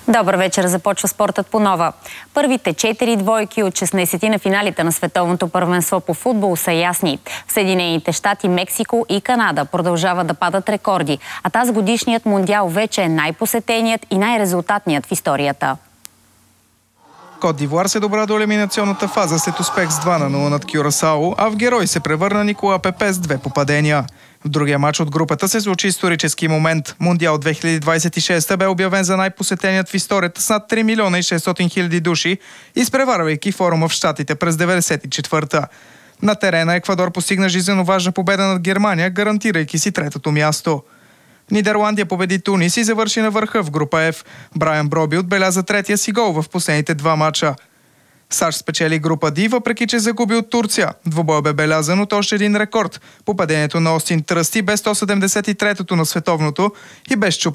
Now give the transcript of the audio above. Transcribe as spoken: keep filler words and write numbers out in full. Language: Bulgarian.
Добър вечер, започва спортът по нова. Първите четири двойки от шестнайсетте на финалите на световното първенство по футбол са ясни. В Съединените щати, Мексико и Канада продължават да падат рекорди, а тази годишният мундиал вече е най-посетеният и най-резултатният в историята. Кот д'Ивоар се добра до елиминационната фаза след успех с два на нула над Кюрасао, а в герой се превърна Никола Пепе с две попадения. В другия матч от групата се случи исторически момент. Мундиал две хиляди двадесет и шеста бе обявен за най-посетеният в историята с над три милиона и шестстотин хиляди души, изпреварвайки форума в Щатите през деветдесет и четвърта. На терена Еквадор постигна жизнено важна победа над Германия, гарантирайки си третото място. Нидерландия победи Тунис и завърши на върха в група F. Брайан Броби отбеляза третия си гол в последните два мача. САЩ спечели група D, въпреки че загуби от Турция. Двубой бе белязан от още един рекорд. Попадението на Остин Тръсти бе сто седемдесет и третото на световното и без чуп